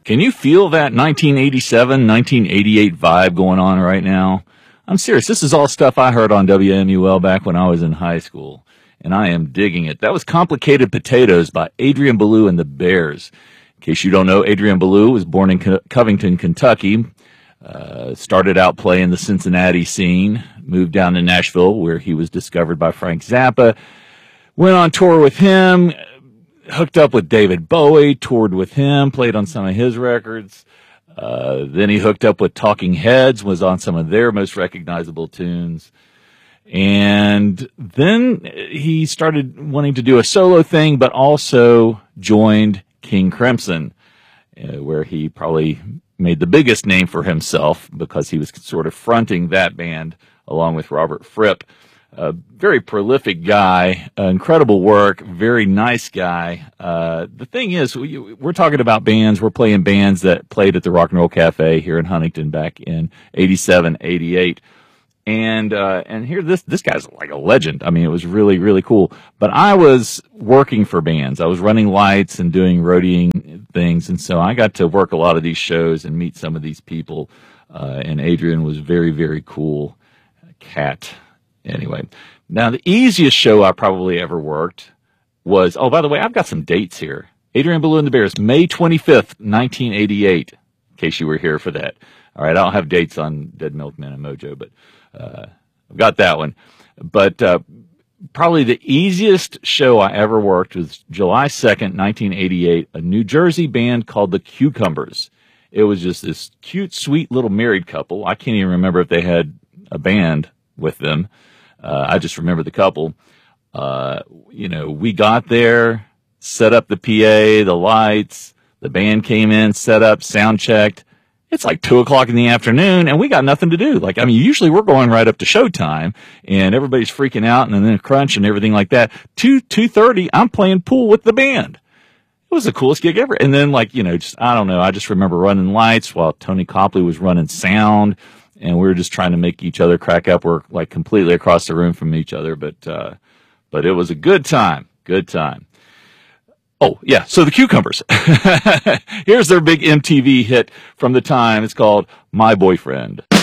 Can you feel that 1987, 1988 vibe going on right now? I'm serious. This is all stuff I heard on WMUL back when I was in high school, and I am digging it. That was Complicated Potatoes by Adrian Belew and the Bears. In case you don't know, Adrian Belew was born in Covington, Kentucky, started out playing the Cincinnati scene, moved down to Nashville where he was discovered by Frank Zappa, went on tour with him, hooked up with David Bowie, toured with him, played on some of his records. Then he hooked up with Talking Heads, was on some of their most recognizable tunes. And then he started wanting to do a solo thing, but also joined King Crimson, where he probably made the biggest name for himself because he was sort of fronting that band along with Robert Fripp. A very prolific guy, incredible work, very nice guy. The thing is, we're talking about bands, we're playing bands that played at the Rock and Roll Cafe here in Huntington back in 87, 88. And here, this guy's like a legend. I mean, it was really, really cool. But I was working for bands. I was running lights and doing roadieing things. And so I got to work a lot of these shows and meet some of these people. And Adrian was very, very cool cat. Anyway, now the easiest show I probably ever worked was, oh, by the way, I've got some dates here. Adrian Belew and the Bears, May 25th, 1988, in case you were here for that. All right, I don't have dates on Dead Milkmen and Mojo, but I've got that one. But probably the easiest show I ever worked was July 2nd, 1988, a New Jersey band called the Cucumbers. It was just this cute, sweet little married couple. I can't even remember if they had a band with them. I just remember the couple. We got there, set up the PA, the lights, the band came in, set up, sound checked. It's like 2:00 in the afternoon and we got nothing to do. Usually we're going right up to showtime and everybody's freaking out and then crunch and everything like that. 2:30, I'm playing pool with the band. It was the coolest gig ever. And then I don't know. I just remember running lights while Tony Copley was running sound. And we were just trying to make each other crack up. We're like completely across the room from each other, but it was a good time. Good time. Oh, yeah. So the Cucumbers. Here's their big MTV hit from the time. It's called My Boyfriend.